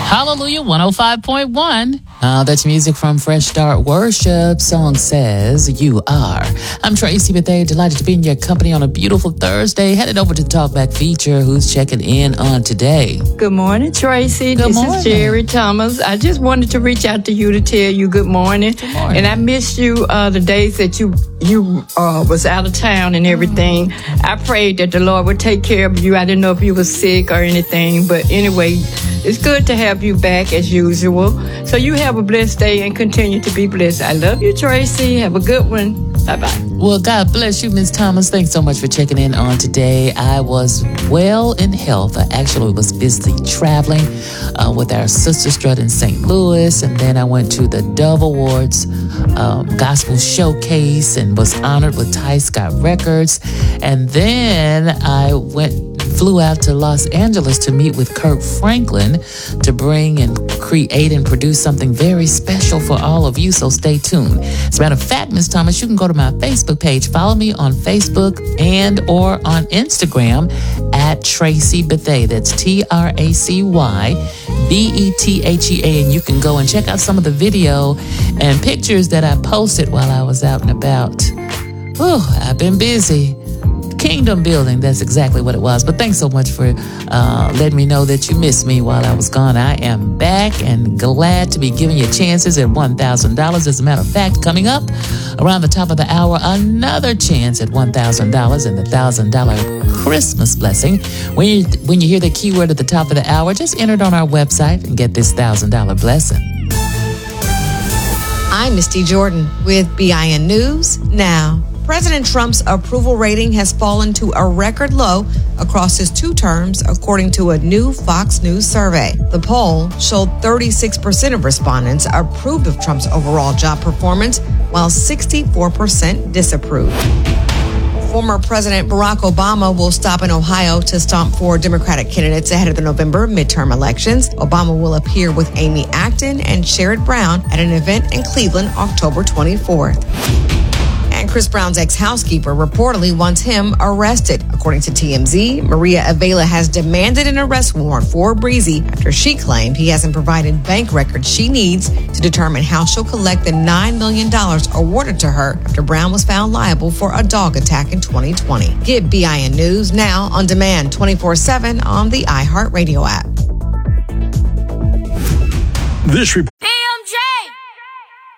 Hallelujah 105.1. That's music from Fresh Start Worship. Song says, You Are. I'm Tracy Bethea, delighted to be in your company on a beautiful Thursday. Headed over to the Talkback feature. Who's checking in on today? Good morning, Tracy. Good this morning. is Jerry Thomas. I just wanted to reach out to you to tell you good morning. Good morning. And I missed you the days that you was out of town and everything. I prayed that the Lord would take care of you. I didn't know if you were sick or anything, but anyway, it's good to have you back as usual. So you have a blessed day and continue to be blessed. I love you, Tracy. Have a good one. Bye-bye. Well, God bless you, Miss Thomas. Thanks so much for checking in on today. I was well in health. I actually was busy traveling with our Sister Strut in St. Louis. And then I went to the Dove Awards Gospel Showcase and was honored with Ty Scott Records. And then I flew out to Los Angeles to meet with Kirk Franklin to bring and create and produce something very special for all of you, so stay tuned. As a matter of fact, Ms. Thomas, you can go to my Facebook page, follow me on Facebook and or on Instagram at Tracy Bethea. That's TracyBethea, and you can go and check out some of the video and pictures that I posted while I was out and about. I've been busy. Kingdom building, that's exactly what it was. But thanks so much for letting me know that you missed me while I was gone. I am back and glad to be giving you chances at $1,000. As a matter of fact, coming up around the top of the hour, another chance at $1,000 and the $1,000 Christmas blessing. When you hear the keyword at the top of the hour, just enter it on our website and get this $1,000 blessing. I'm Misty Jordan with BIN News Now. President Trump's approval rating has fallen to a record low across his two terms, according to a new Fox News survey. The poll showed 36% of respondents approved of Trump's overall job performance, while 64% disapproved. Former President Barack Obama will stop in Ohio to stomp for Democratic candidates ahead of the November midterm elections. Obama will appear with Amy Acton and Sherrod Brown at an event in Cleveland October 24th. And Chris Brown's ex-housekeeper reportedly wants him arrested. According to TMZ, Maria Avila has demanded an arrest warrant for Breezy after she claimed he hasn't provided bank records she needs to determine how she'll collect the $9 million awarded to her after Brown was found liable for a dog attack in 2020. Get BIN News now on demand 24/7 on the iHeartRadio app. This report